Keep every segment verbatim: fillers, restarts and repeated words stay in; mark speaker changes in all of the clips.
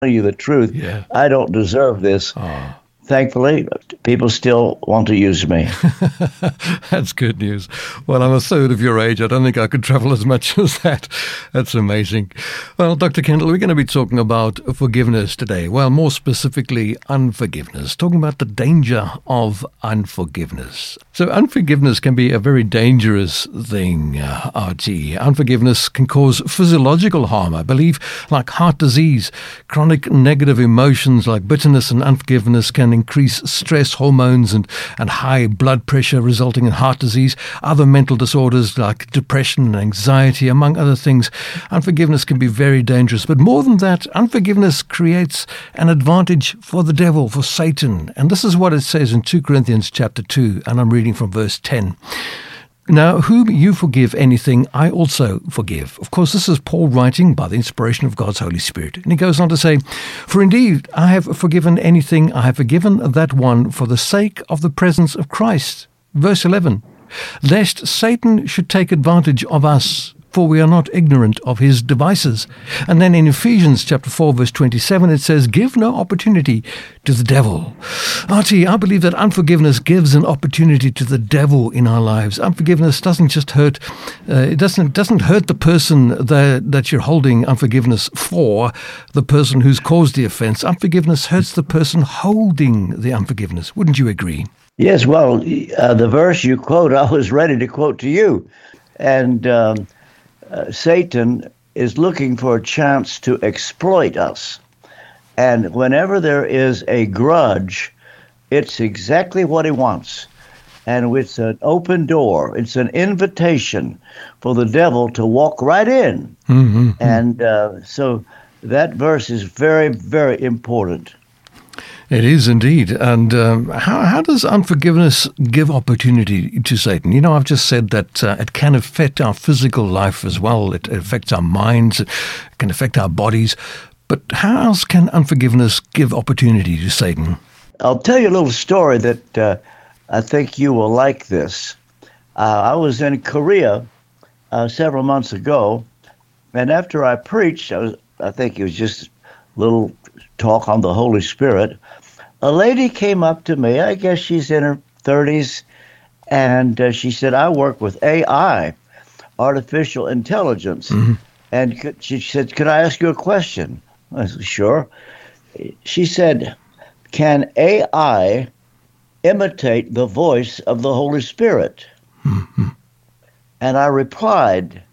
Speaker 1: you the truth.
Speaker 2: Yeah.
Speaker 1: I don't deserve this.
Speaker 2: Oh.
Speaker 1: Thankfully, people still want to use me.
Speaker 2: That's good news. Well, I'm a third of your age. I don't think I could travel as much as that. That's amazing. Well, Doctor Kendall, we're going to be talking about forgiveness today. Well, more specifically, unforgiveness. Talking about the danger of unforgiveness. So unforgiveness can be a very dangerous thing, uh, R T. Unforgiveness can cause physiological harm, I believe, like heart disease. Chronic negative emotions like bitterness and unforgiveness can increase stress hormones and, and high blood pressure, resulting in heart disease. Other mental disorders like depression and anxiety, among other things. Unforgiveness can be very dangerous. But more than that, unforgiveness creates an advantage for the devil, for Satan. And this is what it says in Second Corinthians chapter two, and I'm reading from verse ten. Now, whom you forgive anything, I also forgive. Of course, this is Paul writing by the inspiration of God's Holy Spirit. And he goes on to say, for indeed, I have forgiven anything, I have forgiven that one for the sake of the presence of Christ. Verse eleven, lest Satan should take advantage of us, for we are not ignorant of his devices. And then in Ephesians chapter four, verse twenty-seven, it says, give no opportunity to the devil. R T, I believe that unforgiveness gives an opportunity to the devil in our lives. Unforgiveness doesn't just hurt, uh, it doesn't doesn't hurt the person that, that you're holding unforgiveness for, the person who's caused the offense. Unforgiveness hurts the person holding the unforgiveness. Wouldn't you agree?
Speaker 1: Yes, well, uh, the verse you quote, I was ready to quote to you. And um, Uh, Satan is looking for a chance to exploit us. And whenever there is a grudge, it's exactly what he wants. And it's an open door. It's an invitation for the devil to walk right in. Mm-hmm. And uh, so that verse is very, very important.
Speaker 2: It is indeed. And um, how, how does unforgiveness give opportunity to Satan? You know, I've just said that uh, it can affect our physical life as well. It affects our minds. It can affect our bodies. But how else can unforgiveness give opportunity to Satan?
Speaker 1: I'll tell you a little story that uh, I think you will like this. Uh, I was in Korea uh, several months ago, and after I preached, I, was, I think it was just a little talk on the Holy Spirit. A lady came up to me, I guess she's in her thirties, and uh, she said, I work with A I, artificial intelligence. Mm-hmm. And could, she said, could I ask you a question? I said, sure. She said, can A I imitate the voice of the Holy Spirit? Mm-hmm. And I replied,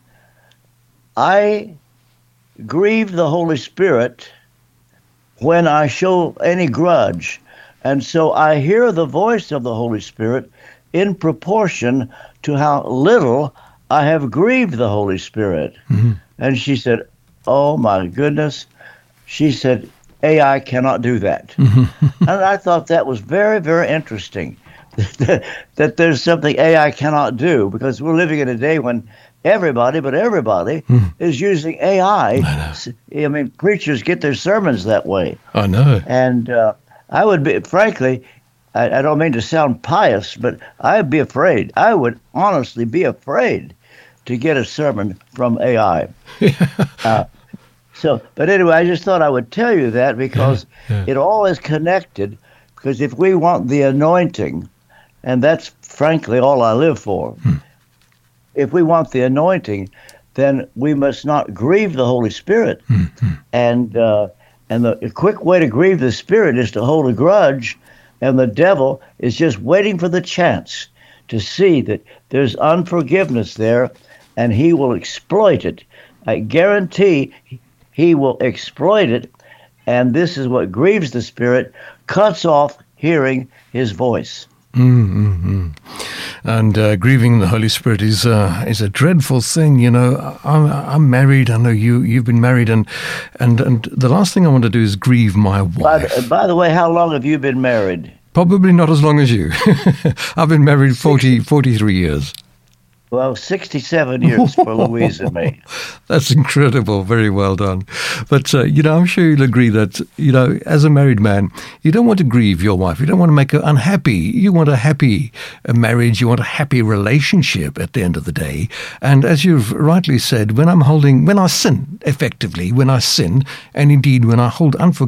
Speaker 1: I grieve the Holy Spirit when I show any grudge. And so I hear the voice of the Holy Spirit in proportion to how little I have grieved the Holy Spirit. Mm-hmm. And she said, oh my goodness. She said, A I cannot do that. Mm-hmm. And I thought that was very, very interesting, that, that there's something A I cannot do, because we're living in a day when everybody, but everybody, mm. is using A I. I know. I mean, preachers get their sermons that way.
Speaker 2: I know.
Speaker 1: And uh, I would be, frankly, I, I don't mean to sound pious, but I'd be afraid. I would honestly be afraid to get a sermon from A I. uh, so, but anyway, I just thought I would tell you that because yeah, yeah. it all is connected. Because if we want the anointing, and that's frankly all I live for, mm. if we want the anointing, then we must not grieve the Holy Spirit. Mm-hmm. And uh, and the, the quick way to grieve the Spirit is to hold a grudge, and the devil is just waiting for the chance to see that there's unforgiveness there, and he will exploit it. I guarantee he will exploit it, and this is what grieves the Spirit, cuts off hearing his voice.
Speaker 2: Mm-hmm. And uh, grieving the Holy Spirit is uh, is a dreadful thing. You know, I'm, I'm married. I know you you've been married, and and and the last thing I want to do is grieve my wife.
Speaker 1: By the, by the way, how long have you been married?
Speaker 2: Probably not as long as you. I've been married forty, forty-three years.
Speaker 1: Well, sixty-seven years for Louise and me.
Speaker 2: That's incredible. Very well done. But, uh, you know, I'm sure you'll agree that, you know, as a married man, you don't want to grieve your wife. You don't want to make her unhappy. You want a happy uh, marriage. You want a happy relationship at the end of the day. And as you've rightly said, when I'm holding, when I sin, effectively, when I sin, and indeed when I hold unforgiveness,